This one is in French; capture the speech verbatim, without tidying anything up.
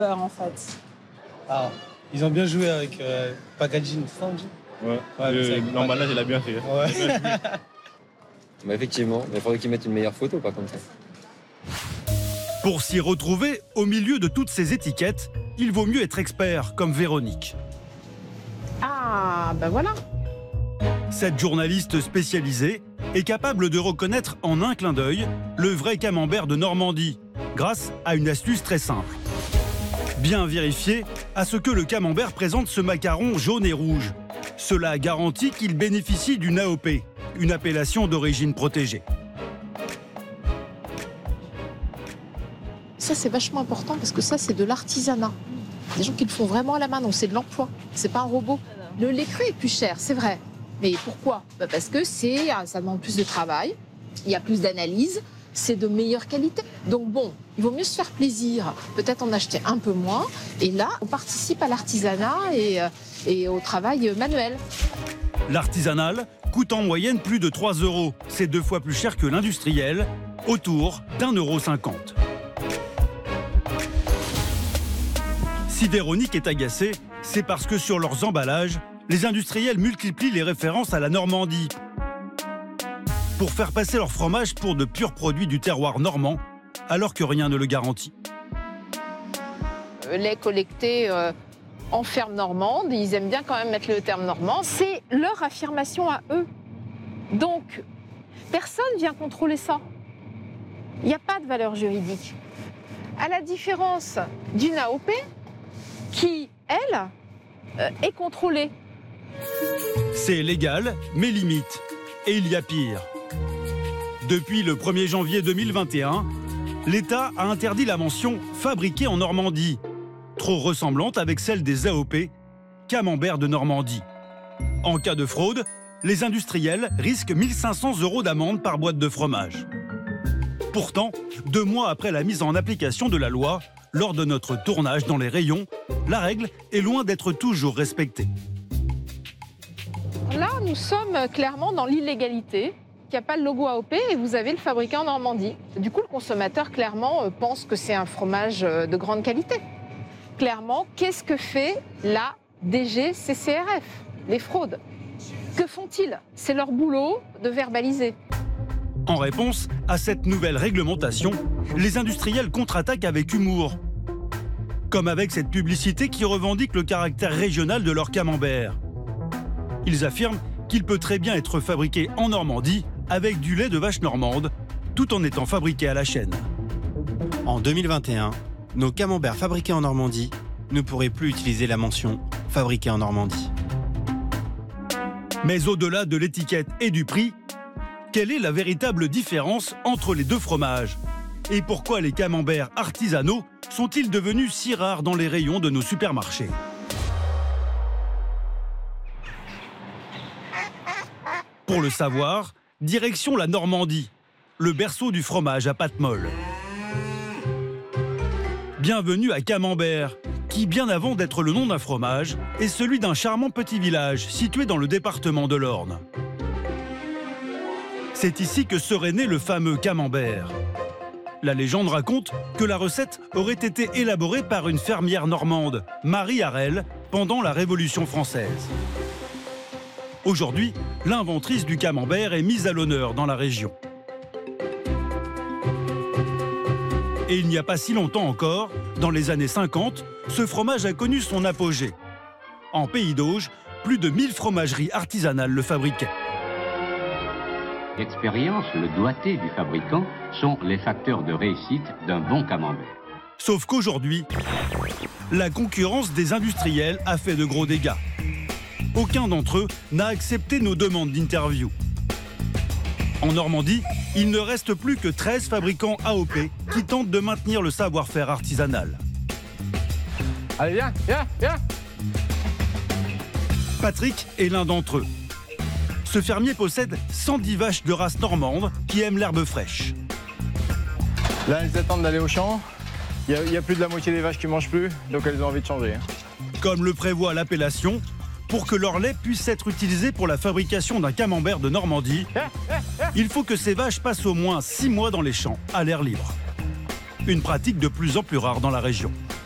peur en fait. Ah, ils ont bien joué avec euh, Packaging, c'est ça on dit? Ouais, Ouais, le- c'est avec l'emballage, il a bien fait. Ouais. Bah effectivement, mais il faudrait qu'ils mettent une meilleure photo par contre. Pour s'y retrouver, au milieu de toutes ces étiquettes, il vaut mieux être expert, comme Véronique. Ah, ben voilà. Cette journaliste spécialisée est capable de reconnaître en un clin d'œil le vrai camembert de Normandie, grâce à une astuce très simple. Bien vérifier à ce que le camembert présente ce macaron jaune et rouge. Cela garantit qu'il bénéficie d'une A O P, une appellation d'origine protégée. Ça, c'est vachement important parce que ça, c'est de l'artisanat. Des gens qui le font vraiment à la main, donc c'est de l'emploi. C'est pas un robot. Le lait cru est plus cher, c'est vrai. Mais pourquoi? Bah parce que c'est, ça demande plus de travail, il y a plus d'analyse, c'est de meilleure qualité. Donc bon, il vaut mieux se faire plaisir, peut-être en acheter un peu moins. Et là, on participe à l'artisanat et, et au travail manuel. L'artisanal coûte en moyenne plus de trois euros. C'est deux fois plus cher que l'industriel, autour d'un euro cinquante. Si Véronique est agacée, c'est parce que sur leurs emballages, les industriels multiplient les références à la Normandie pour faire passer leur fromage pour de purs produits du terroir normand, alors que rien ne le garantit. Lait collecté euh, en ferme normande, ils aiment bien quand même mettre le terme normand. C'est leur affirmation à eux. Donc, personne ne vient contrôler ça. Il n'y a pas de valeur juridique. À la différence d'une A O P qui, elle, euh, est contrôlée. C'est légal, mais limite. Et il y a pire. Depuis le premier janvier deux mille vingt et un, l'État a interdit la mention « fabriqué en Normandie », trop ressemblante avec celle des A O P, camembert de Normandie. En cas de fraude, les industriels risquent mille cinq cents euros d'amende par boîte de fromage. Pourtant, deux mois après la mise en application de la loi, lors de notre tournage dans les rayons, la règle est loin d'être toujours respectée. Là, nous sommes clairement dans l'illégalité. Il n'y a pas le logo A O P et vous avez le fabriqué en Normandie. Du coup, le consommateur, clairement, pense que c'est un fromage de grande qualité. Clairement, qu'est-ce que fait la D G C C R F, les fraudes? Que font-ils? C'est leur boulot de verbaliser. En réponse à cette nouvelle réglementation, les industriels contre-attaquent avec humour. Comme avec cette publicité qui revendique le caractère régional de leur camembert. Ils affirment qu'il peut très bien être fabriqué en Normandie avec du lait de vache normande, tout en étant fabriqué à la chaîne. En deux mille vingt et un, nos camemberts fabriqués en Normandie ne pourraient plus utiliser la mention « fabriqué en Normandie ». Mais au-delà de l'étiquette et du prix, quelle est la véritable différence entre les deux fromages? Et pourquoi les camemberts artisanaux sont-ils devenus si rares dans les rayons de nos supermarchés? Pour le savoir, direction la Normandie, le berceau du fromage à pâte molle. Bienvenue à Camembert, qui, bien avant d'être le nom d'un fromage, est celui d'un charmant petit village situé dans le département de l'Orne. C'est ici que serait né le fameux camembert. La légende raconte que la recette aurait été élaborée par une fermière normande, Marie Harel, pendant la Révolution française. Aujourd'hui, l'inventrice du camembert est mise à l'honneur dans la région. Et il n'y a pas si longtemps encore, dans les années cinquante, ce fromage a connu son apogée. En Pays d'Auge, plus de mille fromageries artisanales le fabriquaient. L'expérience, le doigté du fabricant sont les facteurs de réussite d'un bon camembert. Sauf qu'aujourd'hui, la concurrence des industriels a fait de gros dégâts. Aucun d'entre eux n'a accepté nos demandes d'interview. En Normandie, il ne reste plus que treize fabricants A O P qui tentent de maintenir le savoir-faire artisanal. Allez, viens, viens, viens. Patrick est l'un d'entre eux. Ce fermier possède cent dix vaches de race normande qui aiment l'herbe fraîche. Là, elles attendent d'aller au champ. Il y, y a plus de la moitié des vaches qui mangent plus, donc elles ont envie de changer. Comme le prévoit l'appellation, pour que leur lait puisse être utilisé pour la fabrication d'un camembert de Normandie, il faut que ces vaches passent au moins six mois dans les champs, à l'air libre. Une pratique de plus en plus rare dans la région.